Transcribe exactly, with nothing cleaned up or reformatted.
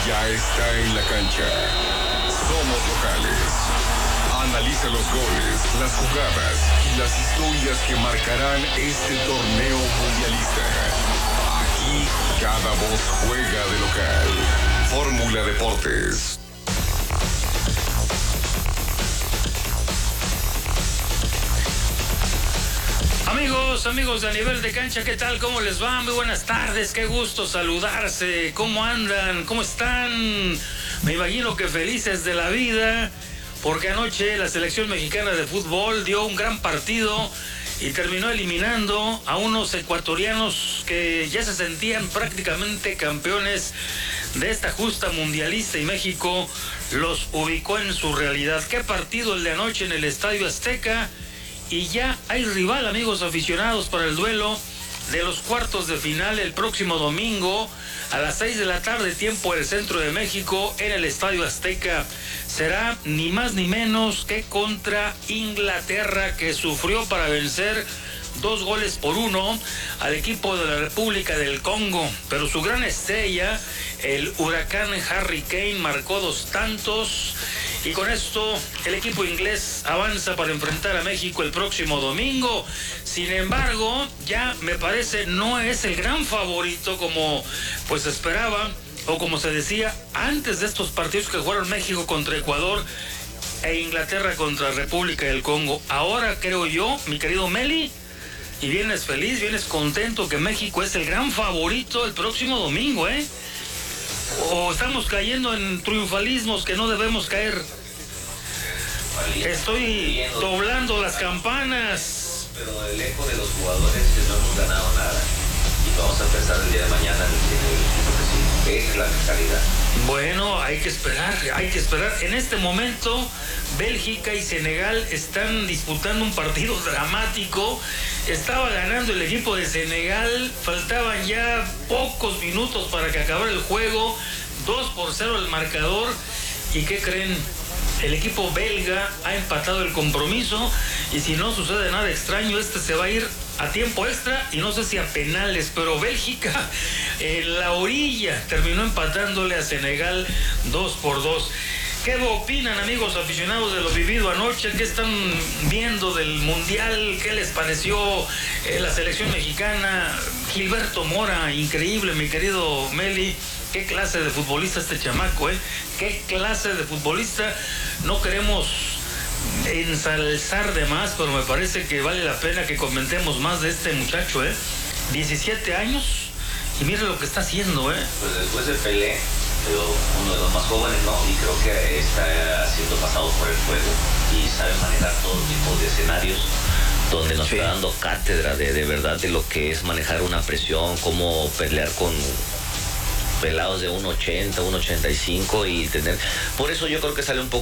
ya está en la cancha. Somos locales. Analiza los goles, las jugadas y las historias que marcarán este torneo mundialista. Aquí cada voz juega de local. Fórmula Deportes. Amigos, amigos de A Nivel de Cancha, ¿qué tal? ¿Cómo les va? Muy buenas tardes, qué gusto saludarse. ¿Cómo andan? ¿Cómo están? Me imagino que felices de la vida, porque anoche la selección mexicana de fútbol dio un gran partido y terminó eliminando a unos ecuatorianos que ya se sentían prácticamente campeones de esta justa mundialista, y México los ubicó en su realidad. ¿Qué partido el de anoche en el Estadio Azteca? Y ya hay rival, amigos aficionados, para el duelo de los cuartos de final el próximo domingo a las seis de la tarde, tiempo del centro de México, en el Estadio Azteca. Será ni más ni menos que contra Inglaterra, que sufrió para vencer dos goles por uno al equipo de la República del Congo. Pero su gran estrella, el huracán Harry Kane, marcó dos tantos. Y con esto el equipo inglés avanza para enfrentar a México el próximo domingo. Sin embargo, ya me parece no es el gran favorito como pues esperaba, o como se decía antes de estos partidos que jugaron México contra Ecuador e Inglaterra contra República del Congo. Ahora creo yo, mi querido Meli, y vienes feliz, vienes contento, que México es el gran favorito el próximo domingo, ¿eh? ¿O estamos cayendo en triunfalismos que no debemos caer? Estoy doblando las campanas. Pero el eco de los jugadores es que no hemos ganado nada. Y vamos a empezar el día de mañana en el equipo que sí, que es la calidad. Bueno, hay que esperar, hay que esperar. En este momento, Bélgica y Senegal están disputando un partido dramático. Estaba ganando el equipo de Senegal, faltaban ya pocos minutos para que acabara el juego, dos por cero el marcador. ¿Y qué creen? El equipo belga ha empatado el compromiso, y si no sucede nada extraño, este se va a ir a tiempo extra y no sé si a penales, pero Bélgica en la orilla terminó empatándole a Senegal dos por dos. ¿Qué opinan, amigos aficionados, de lo vivido anoche? ¿Qué están viendo del Mundial? ¿Qué les pareció eh, la selección mexicana? Gilberto Mora, increíble, mi querido Meli. Qué clase de futbolista este chamaco, ¿eh? Qué clase de futbolista. No queremos ensalzar de más, pero me parece que vale la pena que comentemos más de este muchacho, ¿eh? diecisiete años, y mire lo que está haciendo, ¿eh? Pues después de Pelé, pero uno de los más jóvenes, ¿no? Y creo que está siendo pasado por el fuego y sabe manejar todo tipo de escenarios, donde nos sí. está dando cátedra de, de verdad de lo que es manejar una presión, cómo pelear con pelados de uno ochenta, uno ochenta y cinco y tener... Por eso yo creo que sale un poco